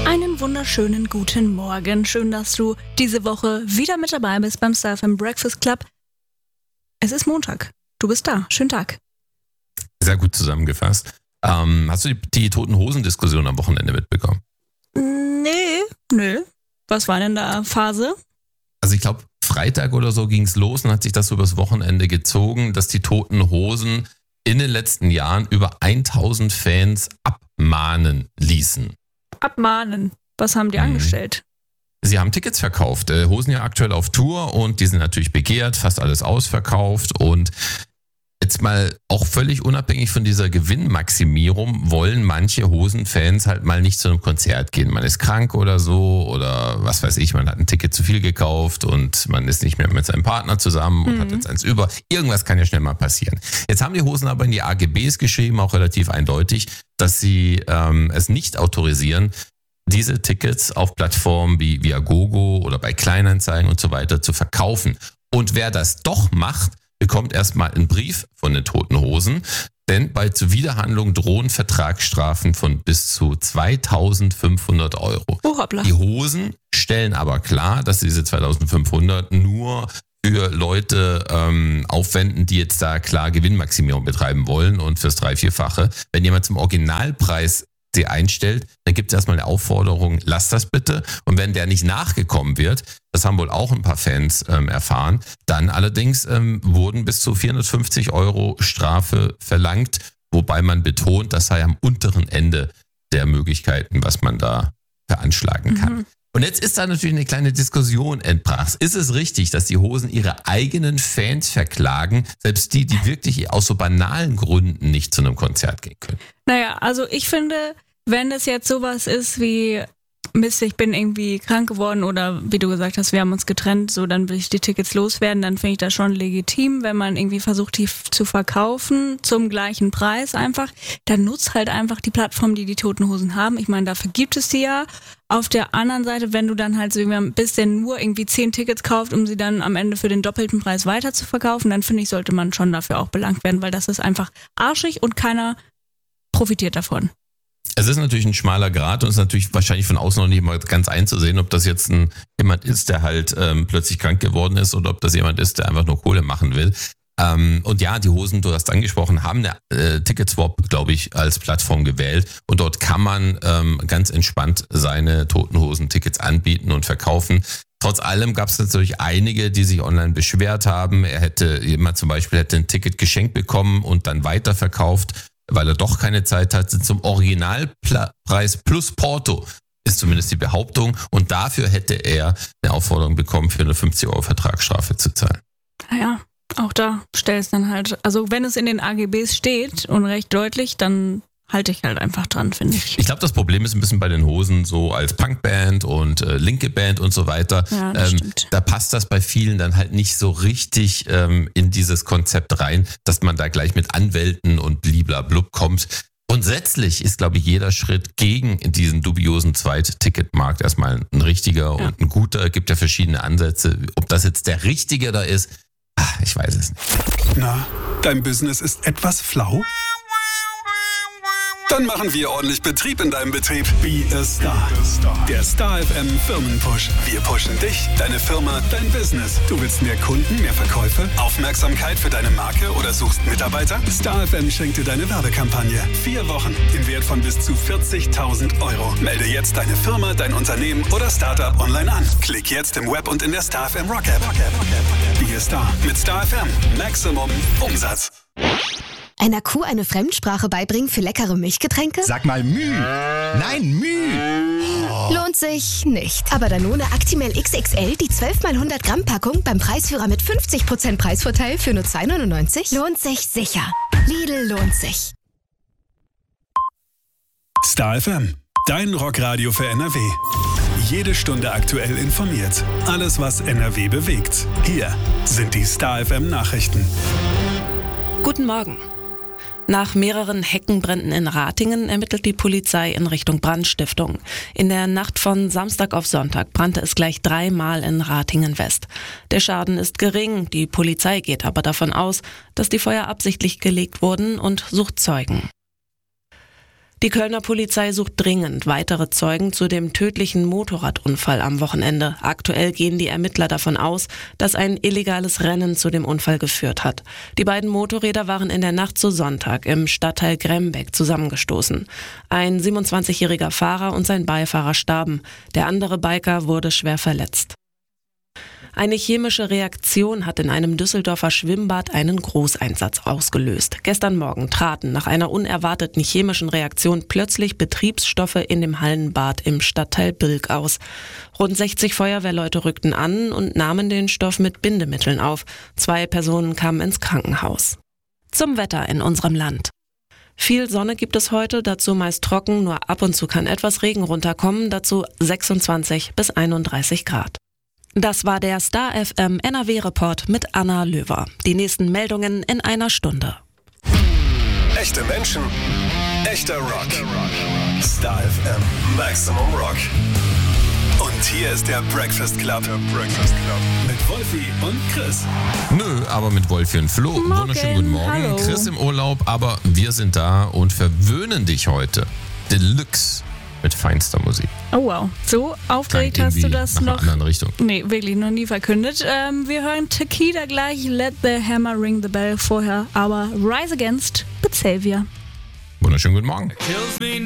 Einen wunderschönen guten Morgen. Schön, dass du diese Woche wieder mit dabei bist beim StarFM Breakfast Club. Es ist Montag. Du bist da. Schönen Tag. Sehr gut zusammengefasst. Hast du die Toten-Hosen-Diskussion am Wochenende mitbekommen? Nö. Was war denn da Phase? Also ich glaube, Freitag oder so ging es los und hat sich das so übers Wochenende gezogen, dass die Toten Hosen in den letzten Jahren über 1000 Fans abmahnen ließen. Abmahnen. Was haben die angestellt? Sie haben Tickets verkauft. Hosen ja aktuell auf Tour und die sind natürlich begehrt, fast alles ausverkauft. Und jetzt mal auch völlig unabhängig von dieser Gewinnmaximierung wollen manche Hosenfans halt mal nicht zu einem Konzert gehen. Man ist krank oder so oder was weiß ich, man hat ein Ticket zu viel gekauft und man ist nicht mehr mit seinem Partner zusammen und hat jetzt eins über. Irgendwas kann ja schnell mal passieren. Jetzt haben die Hosen aber in die AGBs geschrieben, auch relativ eindeutig, dass sie es nicht autorisieren, diese Tickets auf Plattformen wie Viagogo oder bei Kleinanzeigen und so weiter zu verkaufen. Und wer das doch macht, bekommt erstmal einen Brief von den Toten Hosen, denn bei Zuwiderhandlung drohen Vertragsstrafen von bis zu 2.500 €. Oh, hoppla. Die Hosen stellen aber klar, dass diese 2.500 nur für Leute aufwenden, die jetzt da klar Gewinnmaximierung betreiben wollen und fürs 3-4-fache. Wenn jemand zum Originalpreis sie einstellt, dann gibt es erstmal eine Aufforderung, lass das bitte. Und wenn der nicht nachgekommen wird, das haben wohl auch ein paar Fans erfahren, dann allerdings wurden bis zu 450 € Strafe verlangt, wobei man betont, das sei am unteren Ende der Möglichkeiten, was man da veranschlagen kann. Und jetzt ist da natürlich eine kleine Diskussion entbrast. Ist es richtig, dass die Hosen ihre eigenen Fans verklagen, selbst die wirklich aus so banalen Gründen nicht zu einem Konzert gehen können? Naja, also ich finde, wenn es jetzt sowas ist wie, Mist, ich bin irgendwie krank geworden oder wie du gesagt hast, wir haben uns getrennt, so dann will ich die Tickets loswerden, dann finde ich das schon legitim, wenn man irgendwie versucht, die zu verkaufen zum gleichen Preis einfach, dann nutzt halt einfach die Plattform, die die Toten Hosen haben. Ich meine, dafür gibt es die ja. Auf der anderen Seite, wenn du dann halt so jemand bist, der nur irgendwie 10 Tickets kauft, um sie dann am Ende für den doppelten Preis weiter zu verkaufen, dann finde ich, sollte man schon dafür auch belangt werden, weil das ist einfach arschig und keiner profitiert davon. Es ist natürlich ein schmaler Grat und es ist natürlich wahrscheinlich von außen noch nicht mal ganz einzusehen, ob das jetzt jemand ist, der halt plötzlich krank geworden ist oder ob das jemand ist, der einfach nur Kohle machen will. Und ja, die Hosen, du hast angesprochen, haben eine Ticketswap, glaube ich, als Plattform gewählt und dort kann man ganz entspannt seine Toten Hosen-Tickets anbieten und verkaufen. Trotz allem gab es natürlich einige, die sich online beschwert haben. Jemand zum Beispiel hätte ein Ticket geschenkt bekommen und dann weiterverkauft, weil er doch keine Zeit hatte, zum Originalpreis plus Porto, ist zumindest die Behauptung. Und dafür hätte er eine Aufforderung bekommen, 450 € Vertragsstrafe zu zahlen. Naja, auch da stellt es dann halt, also wenn es in den AGBs steht und recht deutlich, dann halte ich halt einfach dran, finde ich. Ich glaube, das Problem ist ein bisschen bei den Hosen so als Punkband und linke Band und so weiter. Ja, das stimmt. Da passt das bei vielen dann halt nicht so richtig in dieses Konzept rein, dass man da gleich mit Anwälten und bliblablub kommt. Grundsätzlich ist, glaube ich, jeder Schritt gegen diesen dubiosen Zweit-Ticketmarkt erstmal ein richtiger und ein guter. Es gibt ja verschiedene Ansätze. Ob das jetzt der richtige da ist, ich weiß es nicht. Na, dein Business ist etwas flau? Dann machen wir ordentlich Betrieb in deinem Betrieb. Be a Star. Der Star FM Firmenpush. Wir pushen dich, deine Firma, dein Business. Du willst mehr Kunden, mehr Verkäufe, Aufmerksamkeit für deine Marke oder suchst Mitarbeiter? Star FM schenkt dir deine Werbekampagne. 4 Wochen im Wert von bis zu 40.000 €. Melde jetzt deine Firma, dein Unternehmen oder Startup online an. Klick jetzt im Web und in der Star FM Rock App. Be a Star mit Star FM. Maximum Umsatz. Einer Kuh eine Fremdsprache beibringen für leckere Milchgetränke? Sag mal Müh. Nein, Müh. Lohnt sich nicht. Aber Danone Actimel XXL, die 12x100 Gramm Packung beim Preisführer mit 50% Preisvorteil für nur 2,99 €? Lohnt sich sicher. Lidl lohnt sich. Star FM, dein Rockradio für NRW. Jede Stunde aktuell informiert. Alles, was NRW bewegt. Hier sind die Star FM Nachrichten. Guten Morgen. Nach mehreren Heckenbränden in Ratingen ermittelt die Polizei in Richtung Brandstiftung. In der Nacht von Samstag auf Sonntag brannte es gleich 3-mal in Ratingen West. Der Schaden ist gering, die Polizei geht aber davon aus, dass die Feuer absichtlich gelegt wurden und sucht Zeugen. Die Kölner Polizei sucht dringend weitere Zeugen zu dem tödlichen Motorradunfall am Wochenende. Aktuell gehen die Ermittler davon aus, dass ein illegales Rennen zu dem Unfall geführt hat. Die beiden Motorräder waren in der Nacht zu Sonntag im Stadtteil Grembeck zusammengestoßen. Ein 27-jähriger Fahrer und sein Beifahrer starben. Der andere Biker wurde schwer verletzt. Eine chemische Reaktion hat in einem Düsseldorfer Schwimmbad einen Großeinsatz ausgelöst. Gestern Morgen traten nach einer unerwarteten chemischen Reaktion plötzlich Betriebsstoffe in dem Hallenbad im Stadtteil Bilk aus. Rund 60 Feuerwehrleute rückten an und nahmen den Stoff mit Bindemitteln auf. 2 Personen kamen ins Krankenhaus. Zum Wetter in unserem Land. Viel Sonne gibt es heute, dazu meist trocken, nur ab und zu kann etwas Regen runterkommen, dazu 26 bis 31 Grad. Das war der Star FM NRW-Report mit Anna Löwer. Die nächsten Meldungen in einer Stunde. Echte Menschen, echter Rock. Star FM Maximum Rock. Und hier ist der Breakfast Club. Mit Wolfi und Chris. Nö, aber mit Wolfi und Flo. Morgen. Wunderschönen guten Morgen. Hallo. Chris im Urlaub, aber wir sind da und verwöhnen dich heute. Deluxe mit feinster Musik. Oh wow, so aufgeregt Klang hast du irgendwie das nach einer noch? anderen Richtung. Nee, wirklich noch nie verkündet. Wir hören Tequila gleich, Let the Hammer Ring the Bell vorher, aber Rise Against mit Xavier. Wunderschönen guten Morgen. Kills me